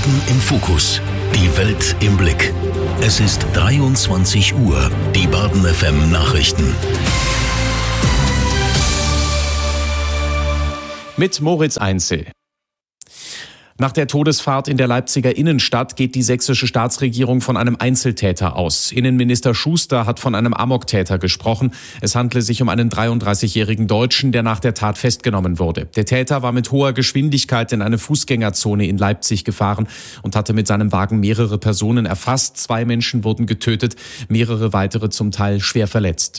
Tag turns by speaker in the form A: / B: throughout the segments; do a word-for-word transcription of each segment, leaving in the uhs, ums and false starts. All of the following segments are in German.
A: Baden im Fokus. Die Welt im Blick. Es ist dreiundzwanzig Uhr. Die Baden F M Nachrichten.
B: Mit Moritz Einzel. Nach der Todesfahrt in der Leipziger Innenstadt geht die sächsische Staatsregierung von einem Einzeltäter aus. Innenminister Schuster hat von einem Amoktäter gesprochen. Es handle sich um einen dreiunddreißigjährigen Deutschen, der nach der Tat festgenommen wurde. Der Täter war mit hoher Geschwindigkeit in eine Fußgängerzone in Leipzig gefahren und hatte mit seinem Wagen mehrere Personen erfasst. Zwei Menschen wurden getötet, mehrere weitere zum Teil schwer verletzt.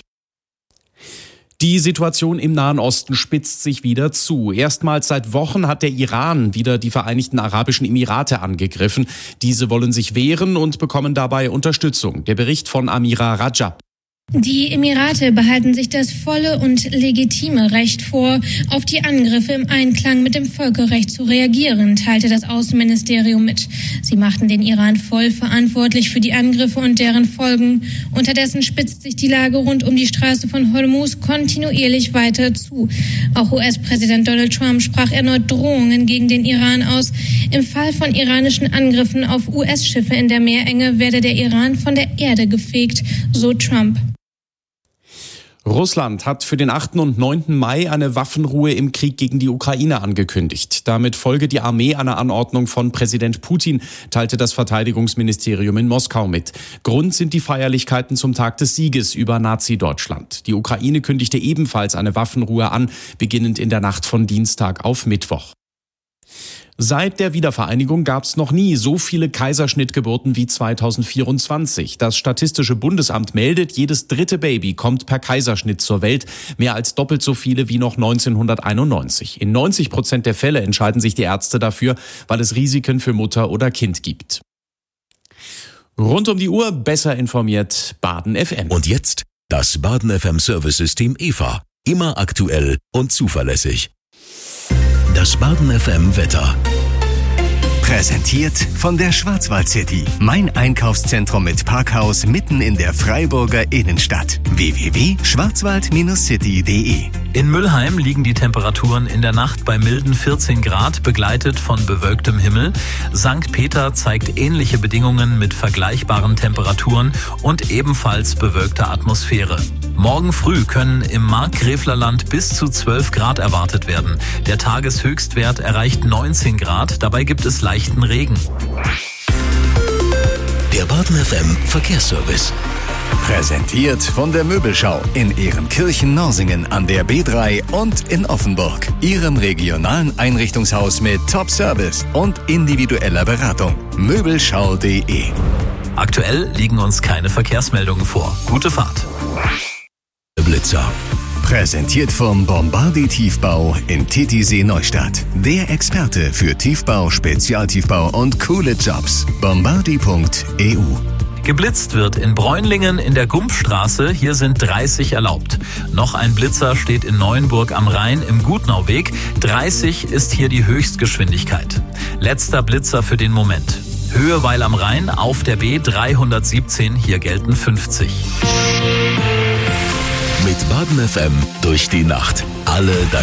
B: Die Situation im Nahen Osten spitzt sich wieder zu. Erstmals seit Wochen hat der Iran wieder die Vereinigten Arabischen Emirate angegriffen. Diese wollen sich wehren und bekommen dabei Unterstützung. Der Bericht von Amira Rajab.
C: Die Emirate behalten sich das volle und legitime Recht vor, auf die Angriffe im Einklang mit dem Völkerrecht zu reagieren, teilte das Außenministerium mit. Sie machten den Iran voll verantwortlich für die Angriffe und deren Folgen. Unterdessen spitzt sich die Lage rund um die Straße von Hormuz kontinuierlich weiter zu. Auch U S-Präsident Donald Trump sprach erneut Drohungen gegen den Iran aus. Im Fall von iranischen Angriffen auf U S-Schiffe in der Meerenge werde der Iran von der Erde gefegt, so Trump.
B: Russland hat für den achten und neunten Mai eine Waffenruhe im Krieg gegen die Ukraine angekündigt. Damit folge die Armee einer Anordnung von Präsident Putin, teilte das Verteidigungsministerium in Moskau mit. Grund sind die Feierlichkeiten zum Tag des Sieges über Nazi-Deutschland. Die Ukraine kündigte ebenfalls eine Waffenruhe an, beginnend in der Nacht von Dienstag auf Mittwoch. Seit der Wiedervereinigung gab es noch nie so viele Kaiserschnittgeburten wie zweitausendvierundzwanzig. Das Statistische Bundesamt meldet, jedes dritte Baby kommt per Kaiserschnitt zur Welt. Mehr als doppelt so viele wie noch neunzehnhunderteinundneunzig. In neunzig Prozent der Fälle entscheiden sich die Ärzte dafür, weil es Risiken für Mutter oder Kind gibt. Rund um die Uhr besser informiert Baden F M.
A: Und jetzt das Baden F M Service-System E V A. Immer aktuell und zuverlässig. Das Baden F M Wetter.
D: Präsentiert von der Schwarzwald City. Mein Einkaufszentrum mit Parkhaus mitten in der Freiburger Innenstadt. w w w punkt schwarzwald city punkt d e.
E: In Müllheim liegen die Temperaturen in der Nacht bei milden vierzehn Grad, begleitet von bewölktem Himmel. Sankt Peter zeigt ähnliche Bedingungen mit vergleichbaren Temperaturen und ebenfalls bewölkter Atmosphäre. Morgen früh können im Markgräflerland bis zu zwölf Grad erwartet werden. Der Tageshöchstwert erreicht neunzehn Grad, dabei gibt es leichten Regen.
A: Der Baden F M Verkehrsservice.
D: Präsentiert von der Möbelschau in Ehrenkirchen-Norsingen an der B drei und in Offenburg. Ihrem regionalen Einrichtungshaus mit Top-Service und individueller Beratung. Möbelschau punkt d e.
E: Aktuell liegen uns keine Verkehrsmeldungen vor. Gute Fahrt.
A: Blitzer.
D: Präsentiert vom Bombardi Tiefbau in Titisee Neustadt. Der Experte für Tiefbau, Spezialtiefbau und coole Jobs. bombardi punkt e u.
E: Geblitzt wird in Bräunlingen in der Gumpfstraße. Hier sind dreißig erlaubt. Noch ein Blitzer steht in Neuenburg am Rhein im Gutnauweg. dreißig ist hier die Höchstgeschwindigkeit. Letzter Blitzer für den Moment. Höhe Weil am Rhein auf der B dreihundertsiebzehn. Hier gelten fünfzig.
A: Mit Baden F M durch die Nacht. Alle deine